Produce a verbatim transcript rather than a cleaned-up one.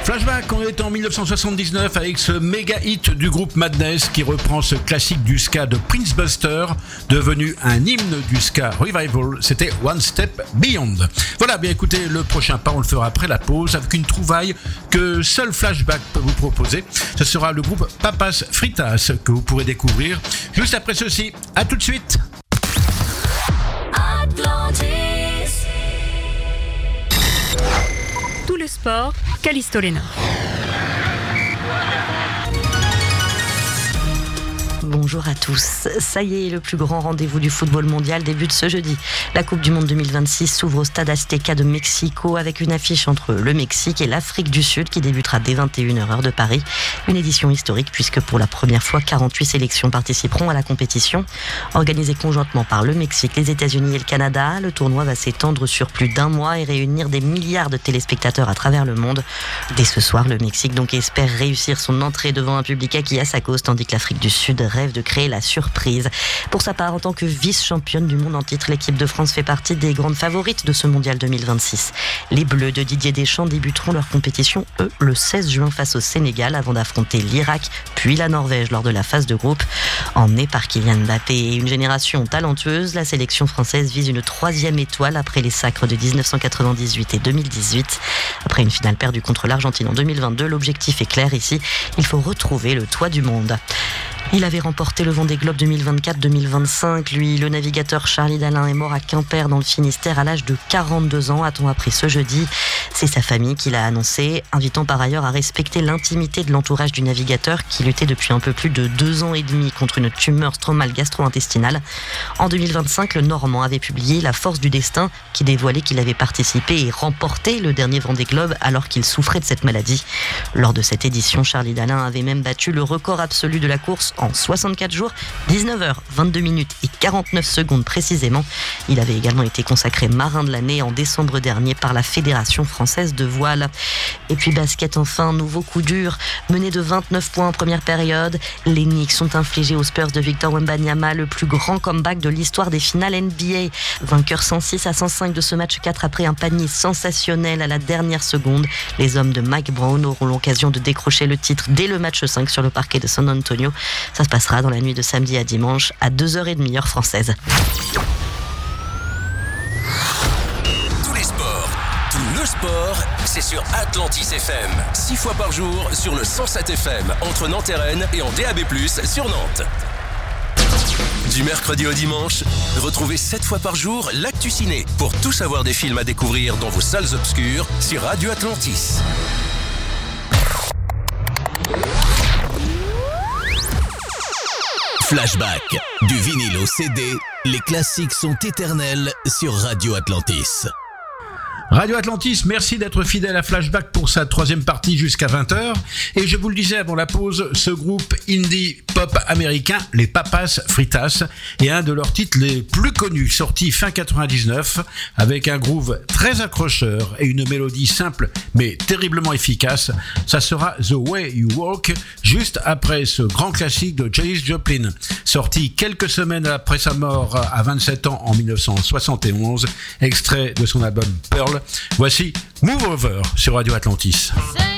Flashback, on est en dix-neuf cent soixante-dix-neuf avec ce méga hit du groupe Madness qui reprend ce classique du ska de Prince Buster, devenu un hymne du ska revival. C'était One Step Beyond. Voilà, bien écoutez, le prochain pas, on le fera après la pause avec une trouvaille que seul Flashback peut vous proposer. Ce sera le groupe Papas Fritas que vous pourrez découvrir juste après ceci. À tout de suite. Tout le sport, Callisto Lena. Bonjour à tous. Ça y est, le plus grand rendez-vous du football mondial débute ce jeudi. La Coupe du Monde deux mille vingt-six s'ouvre au Stade Azteca de Mexico avec une affiche entre le Mexique et l'Afrique du Sud qui débutera dès vingt et une heures heure de Paris. Une édition historique puisque pour la première fois, quarante-huit sélections participeront à la compétition. Organisée conjointement par le Mexique, les États-Unis et le Canada, le tournoi va s'étendre sur plus d'un mois et réunir des milliards de téléspectateurs à travers le monde. Dès ce soir, le Mexique donc espère réussir son entrée devant un public acquis à sa cause, tandis que l'Afrique du Sud rêve de créer la surprise. Pour sa part, en tant que vice-championne du monde en titre, l'équipe de France fait partie des grandes favorites de ce mondial deux mille vingt-six. Les Bleus de Didier Deschamps débuteront leur compétition, eux, le seize juin face au Sénégal avant d'affronter l'Irak, puis la Norvège lors de la phase de groupe. Emmenée par Kylian Mbappé et une génération talentueuse, la sélection française vise une troisième étoile après les sacres de dix-neuf cent quatre-vingt-dix-huit et deux mille dix-huit. Après une finale perdue contre l'Argentine en deux mille vingt-deux, l'objectif est clair ici, il faut retrouver le toit du monde. Il avait remporté le Vendée Globe deux mille vingt-quatre deux mille vingt-cinq. Lui, le navigateur Charlie Dalin est mort à Quimper dans le Finistère à l'âge de quarante-deux ans, a-t-on appris ce jeudi. C'est sa famille qui l'a annoncé, invitant par ailleurs à respecter l'intimité de l'entourage du navigateur qui luttait depuis un peu plus de deux ans et demi contre une tumeur stromale gastro-intestinale. En deux mille vingt-cinq, le Normand avait publié La Force du Destin qui dévoilait qu'il avait participé et remporté le dernier Vendée Globe alors qu'il souffrait de cette maladie. Lors de cette édition, Charlie Dalin avait même battu le record absolu de la course en soixante-quatre jours, dix-neuf heures, vingt-deux minutes et quarante-neuf secondes précisément. Il avait également été consacré marin de l'année en décembre dernier par la Fédération française de voile. Et puis basket enfin, nouveau coup dur. Mené de vingt-neuf points en première période, les Knicks sont infligés aux Spurs de Victor Wembanyama le plus grand comeback de l'histoire des finales N B A. Vainqueur cent six à cent cinq de ce match quatre après un panier sensationnel à la dernière seconde. Les hommes de Mike Brown auront l'occasion de décrocher le titre dès le match cinq sur le parquet de San Antonio. Ça se passera dans la nuit de samedi à dimanche à deux heures trente heure française. Tous les sports, tout le sport, c'est sur Atlantis F M. Six fois par jour sur le cent sept F M entre Nantes et Rennes et en D A B plus, sur Nantes. Du mercredi au dimanche, retrouvez sept fois par jour l'actu ciné pour tout savoir des films à découvrir dans vos salles obscures sur Radio Atlantis. Flashback, du vinyle au C D, les classiques sont éternels sur Radio Atlantis. Radio Atlantis, merci d'être fidèle à Flashback pour sa troisième partie jusqu'à vingt heures. Et je vous le disais avant la pause, ce groupe indie pop américain, les Papas Fritas, est un de leurs titres les plus connus, sorti fin quatre-vingt-dix-neuf, avec un groove très accrocheur et une mélodie simple mais terriblement efficace. Ça sera The Way You Walk, juste après ce grand classique de Janis Joplin, sorti quelques semaines après sa mort à vingt-sept ans en dix-neuf cent soixante et onze, extrait de son album Pearl. Voici Move Over sur Radio Atlantis.